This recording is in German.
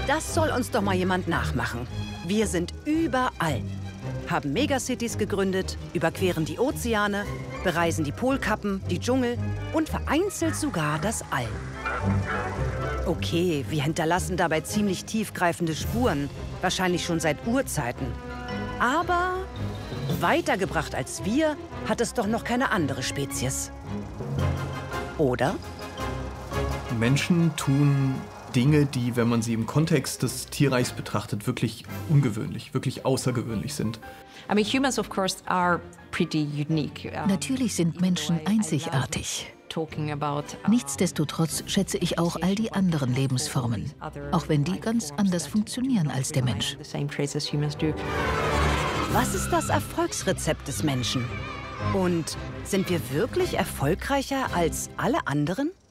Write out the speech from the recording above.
Das soll uns doch mal jemand nachmachen. Wir sind überall. Haben Megacities gegründet, überqueren die Ozeane, bereisen die Polkappen, die Dschungel und vereinzelt sogar das All. Okay, wir hinterlassen dabei ziemlich tiefgreifende Spuren, wahrscheinlich schon seit Urzeiten. Aber weitergebracht als wir hat es doch noch keine andere Spezies. Oder? Menschen tun Dinge, die, wenn man sie im Kontext des Tierreichs betrachtet, wirklich ungewöhnlich, wirklich außergewöhnlich sind. Natürlich sind Menschen einzigartig. Nichtsdestotrotz schätze ich auch all die anderen Lebensformen, auch wenn die ganz anders funktionieren als der Mensch. Was ist das Erfolgsrezept des Menschen? Und sind wir wirklich erfolgreicher als alle anderen?